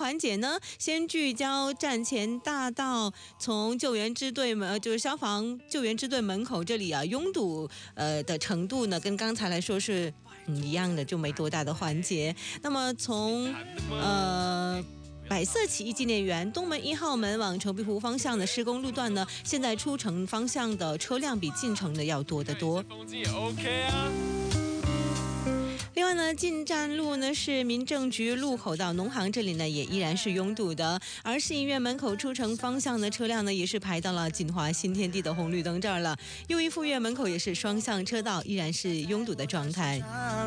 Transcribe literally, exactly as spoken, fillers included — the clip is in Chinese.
环节呢？先聚焦站前大道，从救援支队门，就是消防救援支队门口这里啊，拥堵呃的程度呢，跟刚才来说是嗯一样的，就没多大的环节。那么从呃。百色起义纪念园东门一号门往澄碧湖方向的施工路段呢，现在出城方向的车辆比进城的要多得多。另外呢，进站路呢是民政局路口到农行这里呢也依然是拥堵的，而市医院门口出城方向的车辆呢也是排到了锦华新天地的红绿灯这儿了。又一附院门口也是双向车道，依然是拥堵的状态。